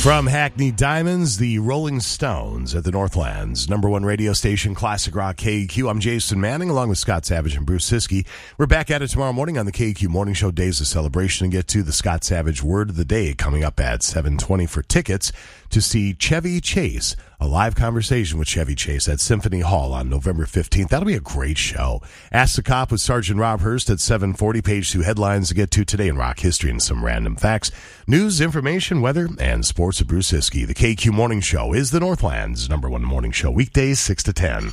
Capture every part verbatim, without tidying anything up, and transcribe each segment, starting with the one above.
From Hackney Diamonds, the Rolling Stones at the Northlands, number one radio station, Classic Rock K E Q. I'm Jason Manning, along with Scott Savage and Bruce Siskey. We're back at it tomorrow morning on the K E Q Morning Show. Days of celebration, and get to the Scott Savage Word of the Day coming up at seven twenty for tickets to see Chevy Chase, a live conversation with Chevy Chase at Symphony Hall on November fifteenth. That'll be a great show. Ask the Cop with Sergeant Rob Hurst at seven forty. Page two headlines to get to today in rock history and some random facts. News, information, weather, and sports with Bruce Siskey. The K Q Morning Show is the Northland's number one morning show, weekdays six to ten.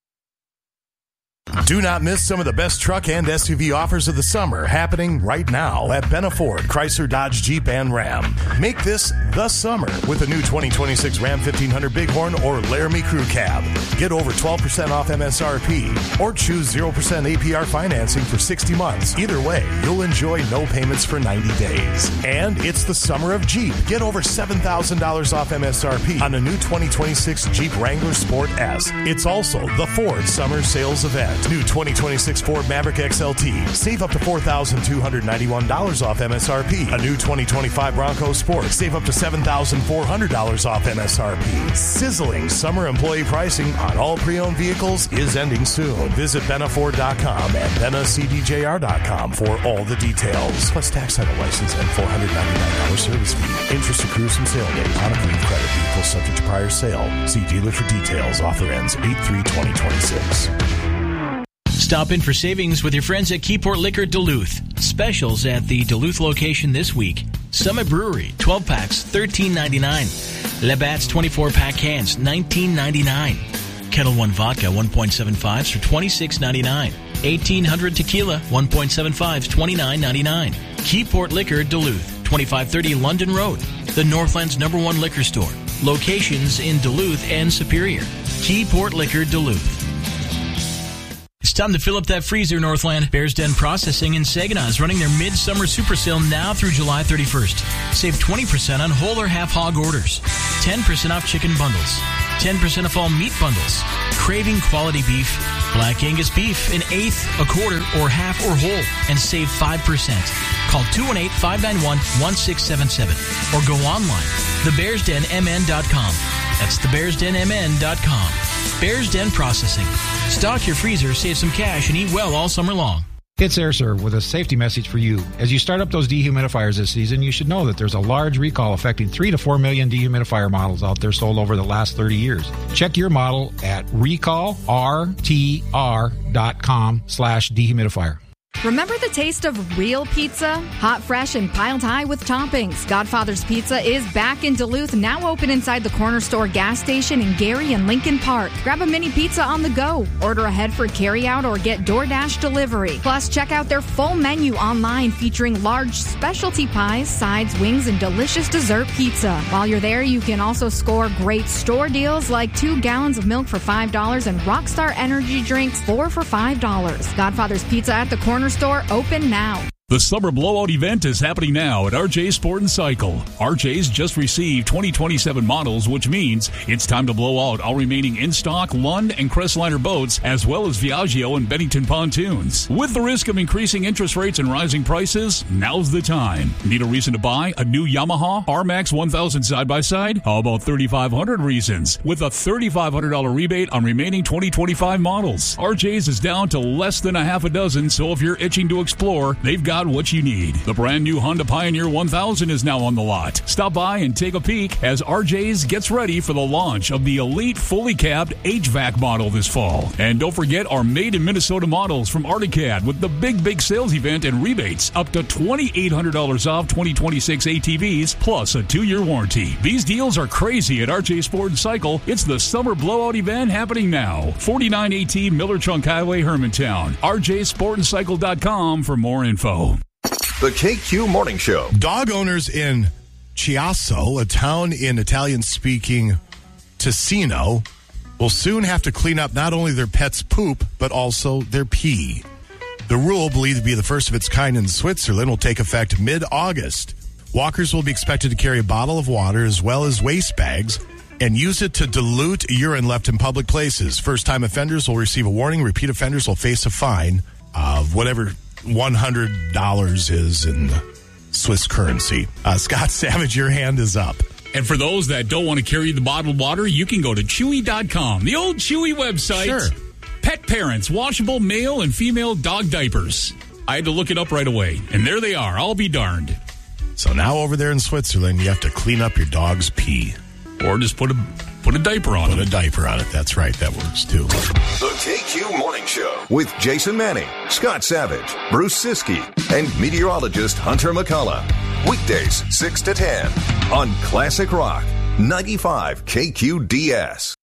Do not miss some of the best truck and S U V offers of the summer happening right now at Benna Ford, Chrysler, Dodge, Jeep, and Ram. Make this the summer with a new twenty twenty-six Ram fifteen hundred Bighorn or Laramie Crew Cab. Get over twelve percent off M S R P or choose zero percent A P R financing for sixty months. Either way, you'll enjoy no payments for ninety days. And it's the summer of Jeep. Get over seven thousand dollars off M S R P on a new twenty twenty-six Jeep Wrangler Sport S. It's also the Ford Summer Sales Event. New twenty twenty-six Ford Maverick X L T. Save up to four thousand two hundred ninety-one dollars off M S R P. A new twenty twenty-five Bronco Sport. Save up to seven thousand four hundred dollars off M S R P. Sizzling summer employee pricing on all pre-owned vehicles is ending soon. Visit Benna Ford dot com and Benna C D J R dot com for all the details. Plus tax, title, license, and four hundred ninety-nine dollars service fee. Interest accrues from sale date. On approved credit. Vehicle subject to prior sale. See dealer for details. Offer ends eight three twenty twenty-six. Stop in for savings with your friends at Keyport Liquor Duluth. Specials at the Duluth location this week. Summit Brewery, twelve packs, thirteen ninety-nine. Labatt's twenty-four pack cans, nineteen ninety-nine. Kettle One Vodka, one point seven fives for twenty-six ninety-nine. eighteen hundred Tequila, one point seven fives, twenty-nine ninety-nine. Keyport Liquor Duluth, twenty-five thirty London Road. The Northland's number one liquor store. Locations in Duluth and Superior. Keyport Liquor Duluth. It's time to fill up that freezer, Northland. Bears Den Processing in Saginaw is running their midsummer super sale now through July thirty-first. Save twenty percent on whole or half hog orders. ten percent off chicken bundles. ten percent off all meat bundles. Craving quality beef? Black Angus beef, an eighth, a quarter, or half or whole, and save five percent. Call two one eight, five nine one, one six seven seven or go online, the bears den m n dot com. That's the bears den m n dot com. Bears Den Processing. Stock your freezer, save some cash, and eat well all summer long. It's AirServe with a safety message for you. As you start up those dehumidifiers this season, you should know that there's a large recall affecting three to four million dehumidifier models out there sold over the last thirty years. Check your model at recall r t r dot com slash dehumidifier. Remember the taste of real pizza? Hot, fresh, and piled high with toppings. Godfather's Pizza is back in Duluth, now open inside the Corner Store gas station in Gary and Lincoln Park. Grab a mini pizza on the go. Order ahead for carryout or get DoorDash delivery. Plus, check out their full menu online featuring large specialty pies, sides, wings, and delicious dessert pizza. While you're there, you can also score great store deals like two gallons of milk for five dollars and Rockstar Energy drinks, four for five dollars. Godfather's Pizza at the Corner Store, open now. The Summer Blowout event is happening now at R J Sport and Cycle. R J's just received twenty twenty-seven models, which means it's time to blow out all remaining in-stock Lund and Crestliner boats, as well as Viaggio and Bennington pontoons. With the risk of increasing interest rates and rising prices, now's the time. Need a reason to buy a new Yamaha R MAX one thousand side-by-side? How about thirty-five hundred reasons? With a thirty-five hundred dollars rebate on remaining twenty twenty-five models. R J's is down to less than a half a dozen, so if you're itching to explore, they've got what you need. The brand new Honda Pioneer one thousand is now on the lot. Stop by and take a peek as R J's gets ready for the launch of the elite fully cabbed H V A C model this fall. And don't forget our made in Minnesota models from Articad with the big, big sales event and rebates up to twenty-eight hundred dollars off twenty twenty-six A T Vs plus a two-year warranty. These deals are crazy at R J Sport and Cycle. It's the Summer Blowout event happening now. forty-nine eighteen Miller Trunk Highway, Hermantown. R J sport and cycle dot com for more info. The K Q Morning Show. Dog owners in Chiasso, a town in Italian-speaking Ticino, will soon have to clean up not only their pet's poop, but also their pee. The rule, believed to be the first of its kind in Switzerland, will take effect mid-August. Walkers will be expected to carry a bottle of water as well as waste bags and use it to dilute urine left in public places. First-time offenders will receive a warning. Repeat offenders will face a fine of whatever one hundred dollars is in Swiss currency. Uh, Scott Savage, your hand is up. And for those that don't want to carry the bottled water, you can go to Chewy dot com, the old Chewy website. Sure. Pet parents, washable male and female dog diapers. I had to look it up right away, and there they are. I'll be darned. So now over there in Switzerland, you have to clean up your dog's pee. Or just put a put a diaper on Put it. a diaper on it. That's right. That works, too. The K Q Morning Show with Jason Manning, Scott Savage, Bruce Siskey, and meteorologist Hunter McCullough. Weekdays, six to ten on Classic Rock, ninety-five K Q D S.